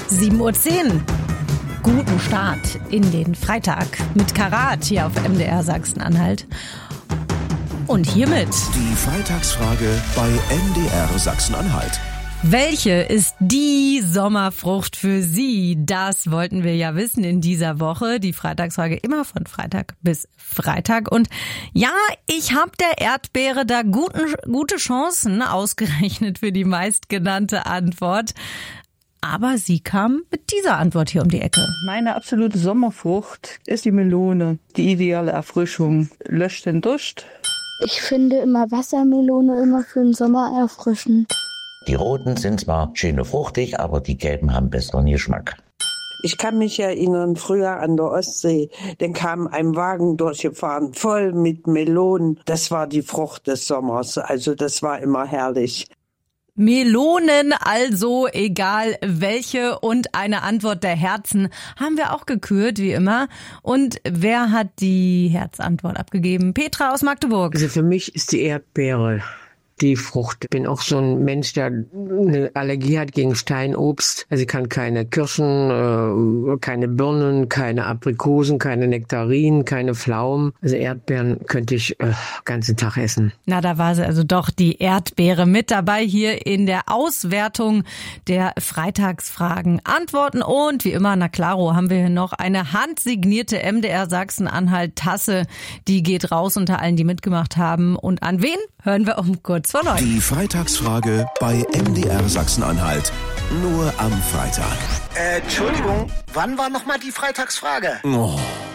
7:10 Uhr. Guten Start in den Freitag mit Karat hier auf MDR Sachsen-Anhalt. Und hiermit die Freitagsfrage bei MDR Sachsen-Anhalt. Welche ist die Sommerfrucht für Sie? Das wollten wir ja wissen in dieser Woche. Die Freitagsfrage immer von Freitag bis Freitag. Und ja, ich habe der Erdbeere da gute Chancen ausgerechnet für die meistgenannte Antwort. Aber sie kam mit dieser Antwort hier um die Ecke. Meine absolute Sommerfrucht ist die Melone. Die ideale Erfrischung löscht den Durst. Ich finde immer Wassermelone immer für den Sommer erfrischend. Die roten sind zwar schön fruchtig, aber die gelben haben besseren Geschmack. Ich kann mich erinnern, früher an der Ostsee, dann kam ein Wagen durchgefahren, voll mit Melonen. Das war die Frucht des Sommers, also das war immer herrlich. Melonen, also egal welche, und eine Antwort der Herzen haben wir auch gekürt, wie immer. Und wer hat die Herzantwort abgegeben? Petra aus Magdeburg. Also für mich ist die Erdbeere die Frucht. Ich bin auch so ein Mensch, der eine Allergie hat gegen Steinobst. Also ich kann keine Kirschen, keine Birnen, keine Aprikosen, keine Nektarinen, keine Pflaumen. Also Erdbeeren könnte ich ganzen Tag essen. Na, da war sie also doch, die Erdbeere, mit dabei hier in der Auswertung der Freitagsfragen. Antworten und wie immer, na klaro, haben wir hier noch eine handsignierte MDR Sachsen-Anhalt Tasse. Die geht raus unter allen, die mitgemacht haben. Und an wen? Hören wir um kurz vor 9. Die Freitagsfrage bei MDR Sachsen-Anhalt. Nur am Freitag. Entschuldigung, wann war nochmal die Freitagsfrage? Oh.